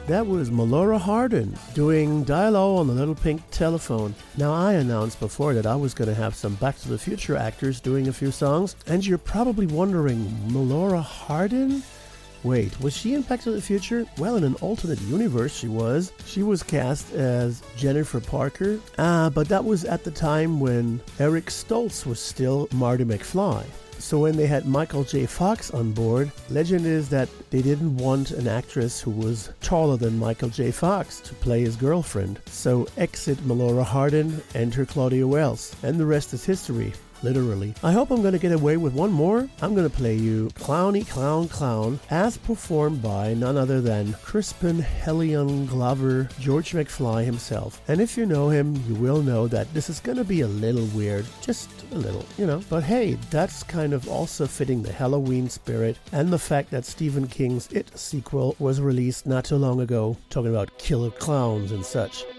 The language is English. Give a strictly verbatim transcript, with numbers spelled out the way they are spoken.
That was Melora Hardin doing Dial-O on the little pink telephone. Now, I announced before that I was going to have some Back to the Future actors doing a few songs, and you're probably wondering, Melora Hardin? Wait, was she in Back to the Future? Well, in an alternate universe she was. She was cast as Jennifer Parker, uh, but that was at the time when Eric Stoltz was still Marty McFly. So when they had Michael J. Fox on board, legend is that they didn't want an actress who was taller than Michael J. Fox to play his girlfriend. So exit Melora Hardin, enter Claudia Wells, and the rest is history. Literally. I hope I'm going to get away with one more. I'm going to play you Clowny Clown Clown as performed by none other than Crispin Hellion Glover, George McFly himself. And if you know him, you will know that this is going to be a little weird. Just a little, you know. But hey, that's kind of also fitting the Halloween spirit and the fact that Stephen King's It sequel was released not too long ago, talking about killer clowns and such.